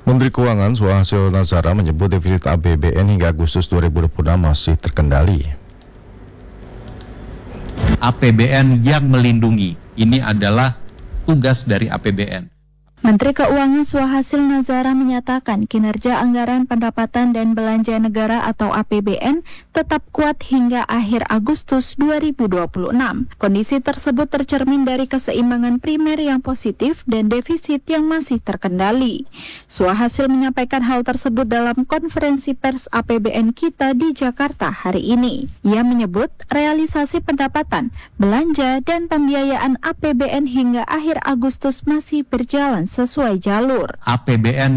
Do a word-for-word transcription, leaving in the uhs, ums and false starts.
Menteri Keuangan Suhasil Nazara menyebut defisit A P B N hingga Agustus dua ribu dua puluh enam masih terkendali. A P B N yang melindungi, ini adalah tugas dari A P B N. Menteri Keuangan Suhasil Nazara menyatakan kinerja anggaran pendapatan dan belanja negara atau A P B N tetap kuat hingga akhir Agustus dua ribu dua puluh enam. Kondisi tersebut tercermin dari keseimbangan primer yang positif dan defisit yang masih terkendali. Suhasil menyampaikan hal tersebut dalam konferensi pers A P B N kita di Jakarta hari ini. Ia menyebut realisasi pendapatan, belanja, dan pembiayaan A P B N hingga akhir Agustus masih berjalan sesuai jalur. A P B N